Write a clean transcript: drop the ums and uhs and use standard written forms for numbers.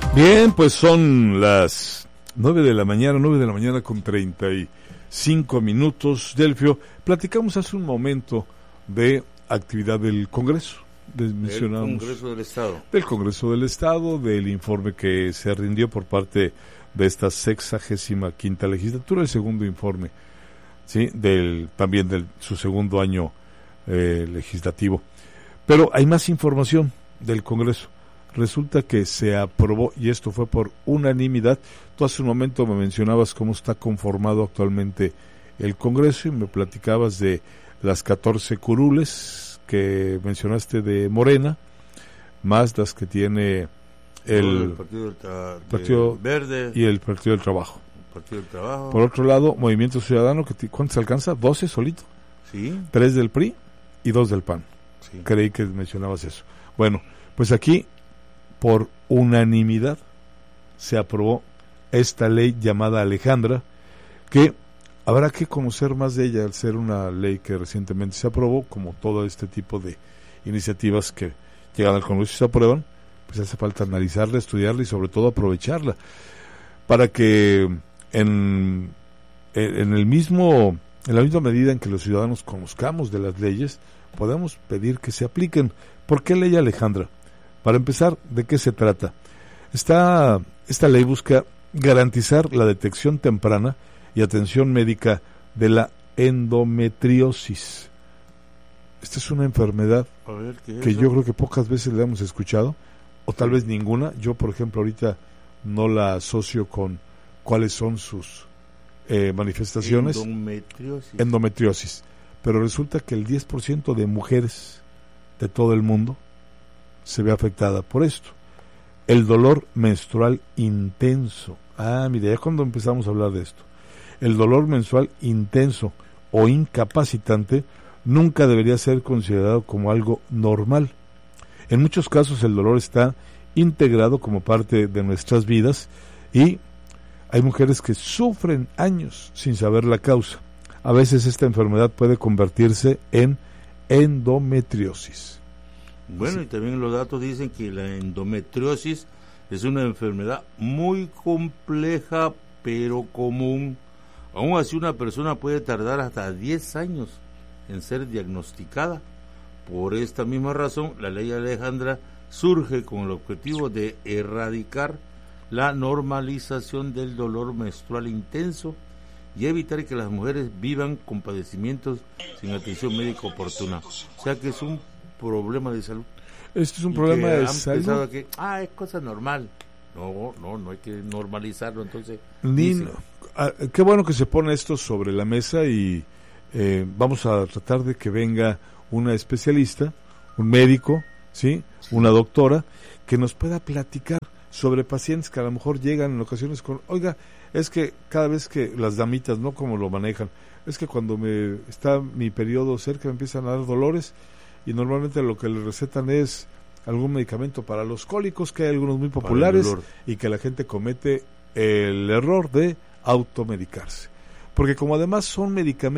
Bien, pues son las 9 de la mañana con 35 minutos. Delfio, platicamos hace un momento de actividad del Congreso. Mencionamos el Congreso del Estado. Del Congreso del Estado, del informe que se rindió por parte de esta 65ª legislatura, el segundo informe, ¿sí? También de su segundo año legislativo. Pero hay más información del Congreso. Resulta que se aprobó, y esto fue por unanimidad. Tú hace un momento me mencionabas cómo está conformado actualmente el Congreso y me platicabas de las 14 curules que mencionaste de Morena, más las que tiene el Partido Verde y el Partido del Trabajo. Partido del Trabajo. Por otro lado, Movimiento Ciudadano, ¿cuántos alcanza? 12 solito. Sí. 3 del PRI y 2 del PAN. Sí. Creí que mencionabas eso. Bueno, pues aquí por unanimidad se aprobó esta ley llamada Alejandra, que habrá que conocer más de ella al ser una ley que recientemente se aprobó. Como todo este tipo de iniciativas que llegan al Congreso y se aprueban, pues hace falta analizarla, estudiarla y sobre todo aprovecharla para que en la misma medida en que los ciudadanos conozcamos de las leyes, podamos pedir que se apliquen. ¿Por qué ley Alejandra? Para empezar, ¿de qué se trata? Esta ley busca garantizar la detección temprana y atención médica de la endometriosis. Esta es una enfermedad que yo creo que pocas veces la hemos escuchado, o tal vez ninguna. Yo, por ejemplo, ahorita no la asocio con cuáles son sus manifestaciones. Endometriosis. Pero resulta que el 10% de mujeres de todo el mundo se ve afectada por esto. El dolor menstrual intenso. Mira, ya cuando empezamos a hablar de esto. El dolor menstrual intenso o incapacitante nunca debería ser considerado como algo normal. En muchos casos el dolor está integrado como parte de nuestras vidas y hay mujeres que sufren años sin saber la causa. A veces esta enfermedad puede convertirse en endometriosis. Bueno, y también los datos dicen que la endometriosis es una enfermedad muy compleja, pero común. Aún así, una persona puede tardar hasta 10 años en ser diagnosticada. Por esta misma razón, la ley Alejandra surge con el objetivo de erradicar la normalización del dolor menstrual intenso y evitar que las mujeres vivan con padecimientos sin atención médica oportuna. O sea que es un problema de salud. Esto es un problema de salud. Que, es cosa normal. No hay que normalizarlo, entonces. Qué bueno que se pone esto sobre la mesa y vamos a tratar de que venga una especialista, un médico, ¿sí? Una doctora, que nos pueda platicar sobre pacientes que a lo mejor llegan en ocasiones con, oiga, es que cada vez que las damitas, ¿no? Como lo manejan, es que cuando está mi periodo cerca me empiezan a dar dolores y normalmente lo que le recetan es algún medicamento para los cólicos, que hay algunos muy populares y que la gente comete el error de automedicarse. Porque como además son medicamentos